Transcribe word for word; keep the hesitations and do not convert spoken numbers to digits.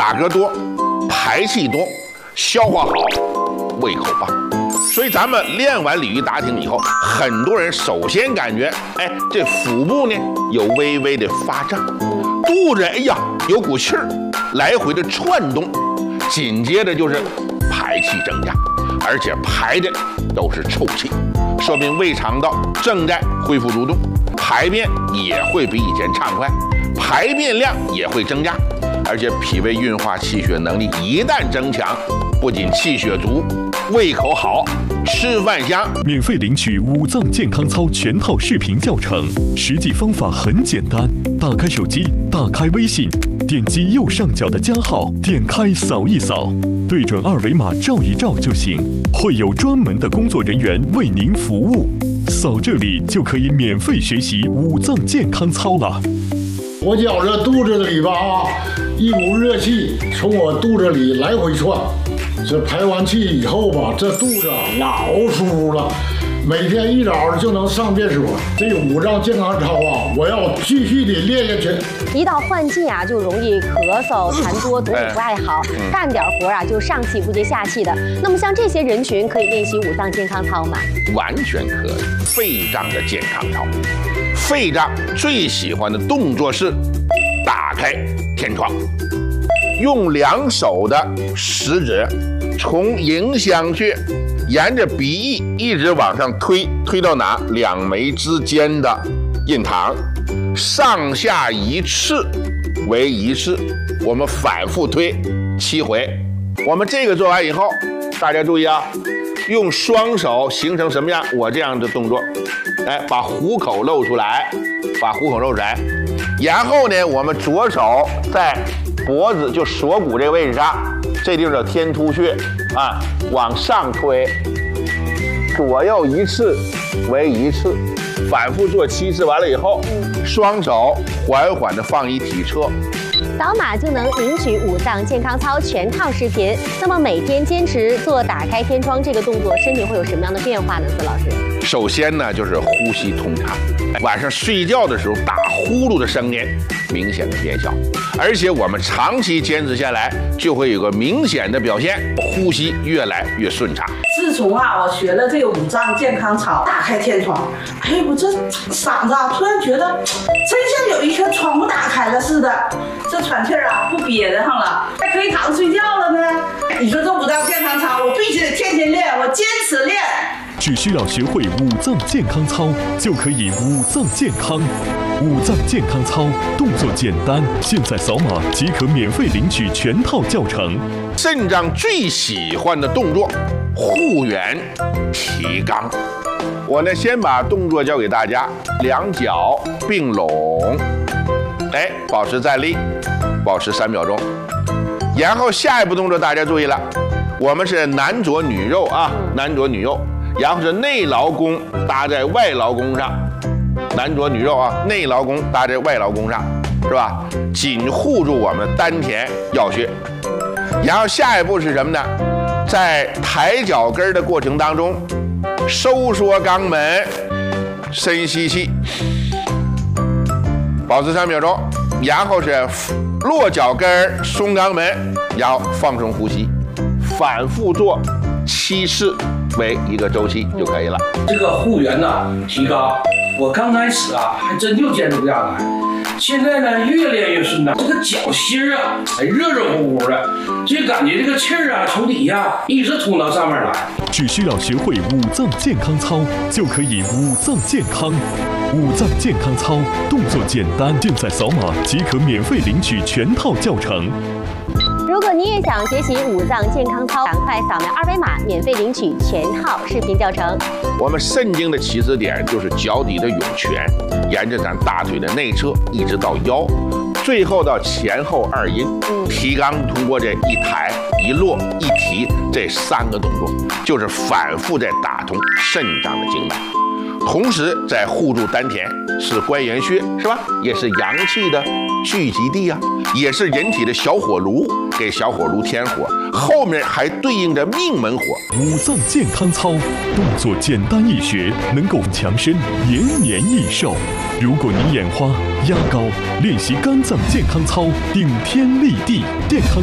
打嗝多，排气多，消化好，胃口棒。所以咱们练完鲤鱼打挺以后，很多人首先感觉，哎，这腹部呢有微微的发胀，肚子哎呀有股气儿，来回的窜动，紧接着就是排气增加，而且排的都是臭气，说明胃肠道正在恢复蠕动，排便也会比以前畅快，排便量也会增加，而且脾胃运化气血能力一旦增强，不仅气血足，胃口好，吃饭香。 免费领取五脏健康操全套视频教程，实际方法很简单，打开手机，打开微信，点击右上角的加号，点开扫一扫，对准二维码照一照就行，会有专门的工作人员为您服务。扫这里就可以免费学习五脏健康操了。 我觉着肚子里吧啊，一股热气从我肚子里来回窜，这排完气以后吧，这肚子老舒服了。每天一早就能上厕所，这五脏健康操啊，我要继续的练下去。 一到换季啊，就容易咳嗽、痰多，肚子不爱好，干点活啊就上气不接下气的。那么像这些人群可以练习五脏健康操吗？ 完全可以。肺脏的健康操，肺脏最喜欢的动作是打开天窗，用两手的食指从迎香穴沿着鼻翼一直往上推，推到哪？两眉之间的印堂，上下一次为一次，我们反复推七回。我们这个做完以后，大家注意啊，用双手形成什么样？我这样的动作，哎，把虎口露出来，把虎口露出来，然后呢，我们左手在脖子就锁骨这个位置上，这地方叫天突穴啊，往上推，左右一次为一次，反复做七次，完了以后，双手缓缓的放一体侧。 扫码就能领取五脏健康操全套视频。那么每天坚持做打开天窗这个动作，身体会有什么样的变化呢？孙老师， 首先呢，就是呼吸通畅，晚上睡觉的时候打呼噜的声音明显的减小，而且我们长期坚持下来，就会有个明显的表现，呼吸越来越顺畅。 自从啊，我学了这个五脏健康操，打开天窗，哎，我这嗓子啊，突然觉得真像有一颗窗户打开了似的，这喘气儿啊不憋得上了，还可以躺着睡觉了呢。你说这五脏健康操，我必须得天天练，我坚持练。 只需要学会五脏健康操，就可以五脏健康。五脏健康操动作简单，现在扫码即可免费领取全套教程。 肾脏最喜欢的动作，护圆提肛。我呢，先把动作教给大家，两脚并拢，哎，保持站立，保持三秒钟。然后下一步动作大家注意了，我们是男左女右啊，男左女右。然后是内劳宫搭在外劳宫上，男左女右啊，内劳宫搭在外劳宫上，是吧？紧护住我们丹田要穴。然后下一步是什么呢？在抬脚跟的过程当中，收缩肛门，深吸气，保持三秒钟。然后是落脚跟，松肛门，然后放松呼吸，反复做七次。为一个周期就可以了。 这个护圆呢提高，我刚开始啊还真就坚持不下来，现在呢越练越顺畅。这个脚心啊还热热乎乎的，就感觉这个气儿啊从底下一直通到上面来。 只需要学会五脏健康操，就可以五脏健康。五脏健康操动作简单，现在扫码即可免费领取全套教程。 如果你也想学习五脏健康操，赶快扫描二维码，免费领取全套视频教程。 我们肾经的起始点就是脚底的涌泉，沿着咱大腿的内侧一直到腰，最后到前后二阴。提肛通过这一抬、一落、一提这三个动作，就是反复在打通肾脏的经脉。同时在护住丹田，是关元穴，是吧？也是阳气的聚集地啊，也是人体的小火炉，给小火炉添火，后面还对应着命门火。 五脏健康操动作简单易学，能够强身延年益寿。如果你眼花、压高，练习肝脏健康操，顶天立地，健康。